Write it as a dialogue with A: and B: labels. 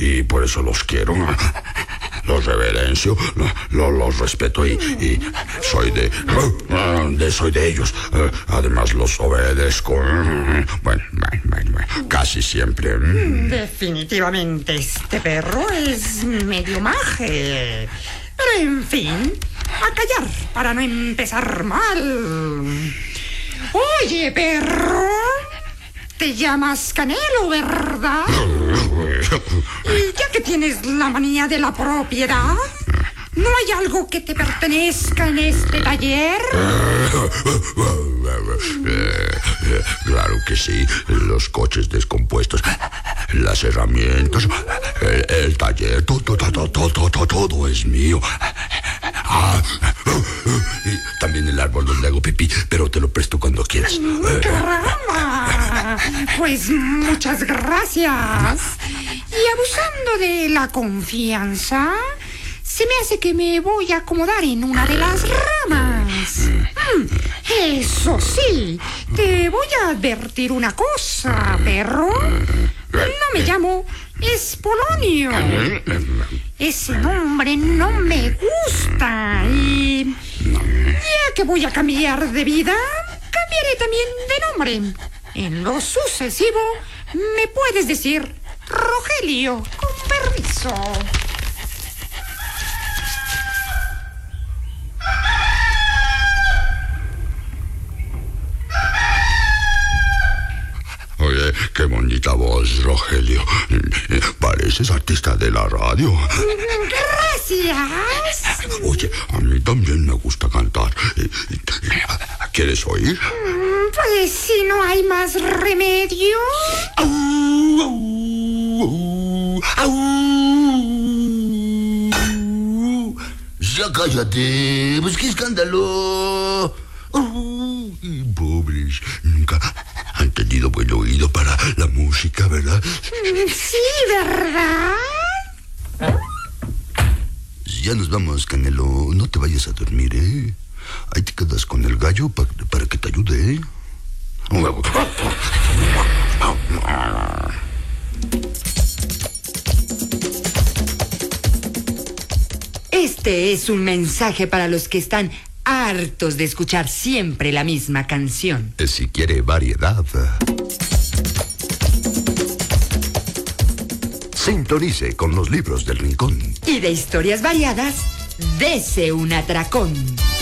A: y por eso los quiero. Los reverencio, los respeto y soy de ellos. Además los obedezco. Bueno, casi siempre.
B: Definitivamente este perro es medio maje. Pero en fin, a callar para no empezar mal. Oye, perro, te llamas Canelo, ¿verdad? Y ya que tienes la manía de la propiedad, ¿no hay algo que te pertenezca en este taller?
A: Claro que sí. Los coches descompuestos, las herramientas, el taller, todo es mío. Y también el árbol donde hago pipí, pero te lo presto cuando quieras.
B: ¡Caramba! Pues muchas gracias. Y abusando de la confianza, se me hace que me voy a acomodar en una de las ramas. Eso sí, te voy a advertir una cosa, perro. No me llamo Espolonio. Ese nombre no me gusta. Y ya que voy a cambiar de vida, cambiaré también de nombre. En lo sucesivo, me puedes decir Rogelio, con permiso.
A: Oye, qué bonita voz, Rogelio. Pareces artista de la radio.
B: Gracias.
A: Oye, a mí también me gusta cantar. ¿Quieres oír?
B: Pues si no hay más remedio.
A: Ya cállate, pues qué escándalo. Pobres, nunca han tenido buen oído para la música, ¿verdad?
B: Sí, ¿verdad?
A: Ya nos vamos, Canelo. No te vayas a dormir, ¿eh? Ahí te quedas con el gallo para que te ayude, ¿eh?
C: Este es un mensaje para los que están hartos de escuchar siempre la misma canción.
A: Si quiere variedad, sintonice con los libros del rincón.
C: Y de historias variadas, dese un atracón.